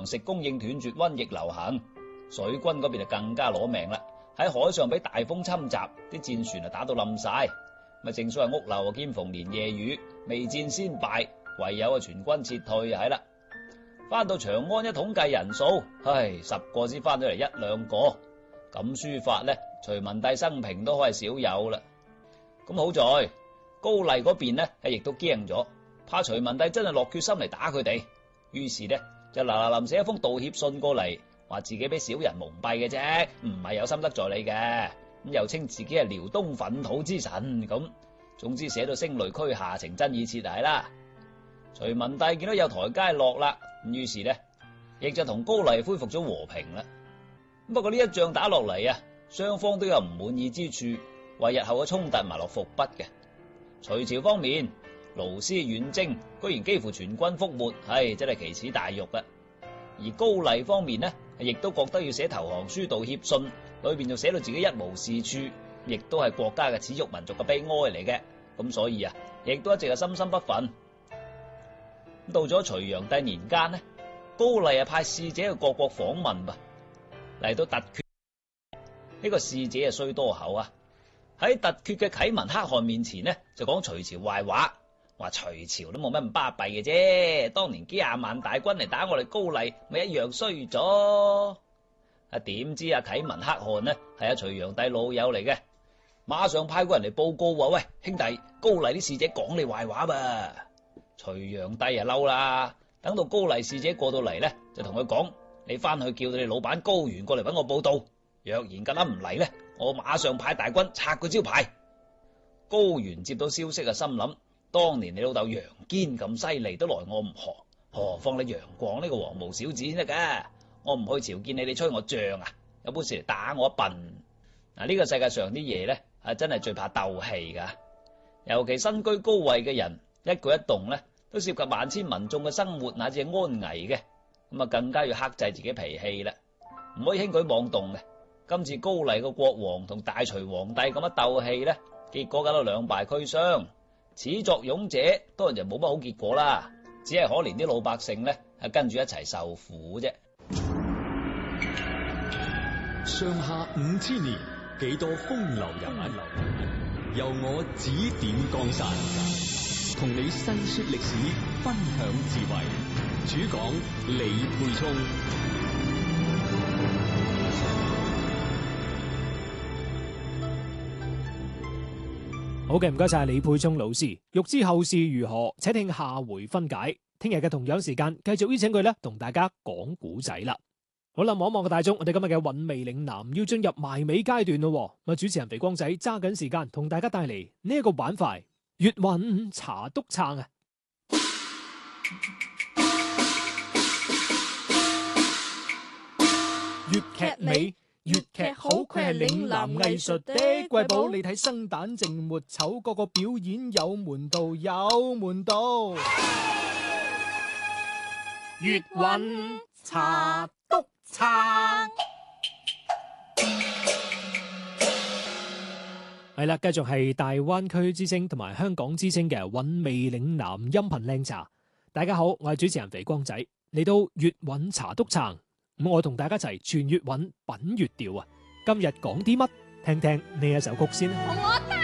食供應斷絕，瘟疫流行。水軍嗰邊就更加攞命啦，喺海上俾大風侵襲，啲戰船打到冧晒。咪正所謂屋漏兼逢連夜雨，未戰先敗，唯有全軍撤退係啦。翻到長安一統計人數，10個先翻咗嚟1、2個，咁書法呢，隋文帝生平都可係少有啦。咁好在高麗嗰邊呢，亦都驚咗，怕隋文帝真係落決心嚟打佢哋，於是呢，就臨寫一封道歉信過嚟，話自己俾小人蒙蔽嘅啫，唔係有心得罪你嘅，咁又稱自己係遼東糞土之神咁，總之寫到聲淚俱下，情真意切係啦。隋文帝見到有台階落啦，於是呢，亦就同高麗恢復咗和平啦。不過呢一仗打落嚟啊，雙方都有唔滿意之處，為日後嘅衝突埋落伏筆嘅。隋朝方面，盧師遠征，居然幾乎全軍覆沒，真係奇恥大辱啊！而高麗方面呢，亦都覺得要寫投降書、道歉信，裏邊就寫到自己一無是處，亦都係國家嘅恥辱、民族嘅悲哀嚟嘅。咁所以啊，亦都一直係心心不忿。到咗隋煬帝年間呢，高麗派使者去各國訪問噃，嚟到突厥呢個使者衰多口啊！喺突厥嘅啟文可汗面前呢，就講隋朝壞話，話隋朝都冇乜咁巴閉嘅啫，當年幾廿萬大軍嚟打我哋高麗，咪一樣衰咗。點知啟文可汗呢係隋煬帝老友嚟嘅，馬上派個人嚟報告話：喂，兄弟，高麗啲使者講你壞話噃。隋煬帝嬲啦，等到高麗使者過到嚟呢，就同佢講：你翻去叫你老闆高原過嚟搵我報道，若然夠膽唔嚟呢，我馬上派大軍拆佢招牌。高原接到消息啊，心諗當年你老豆楊堅咁犀利都來我唔何，何況你楊廣呢個黃毛小子先得噶。我唔去朝見你哋吹我脹啊，有本事嚟打我一笨。呢個世界上啲嘢呢，真係最怕鬥氣噶，尤其身居高位嘅人，一舉一動呢都涉及萬千民眾嘅生活乃至係安危嘅，咁啊更加要克制自己脾氣啦，唔可以輕舉妄動嘅。今次高麗個國王同大隋皇帝咁樣鬥氣呢，結果搞到兩敗俱傷，始作俑者當然就冇乜好結果啦，只係可憐啲老百姓呢，係跟住一齊受苦啫。 上下5000年，幾多風流人物，由我指點江山，同你細說歷史，分享智慧。主講李沛聰。 好嘅，唔該晒李沛聰老師。欲知後事如何，且聽下回分解。聽日嘅同樣時間，繼續邀請佢咧，同大家講古仔啦。好啦，望一望個大鐘，我哋今日嘅韻味嶺南要進入埋尾階段咯。咁主持人肥光仔揸緊時間，同大家帶嚟呢一個板塊粵韻茶篤撐啊！粵劇美，粵劇好，佢係嶺南藝術的瑰寶。你睇生旦淨末丑，個個表演有門道，有門道。粵韻茶篤撐，係啦，繼續係大灣區之聲同埋香港之聲嘅韻味嶺南音頻靚茶。大家好，我係主持人肥光仔，嚟到粵韻茶篤撐。咁我同大家一齊傳粵韻品粵調啊！今日講啲乜？聽聽呢一首曲先。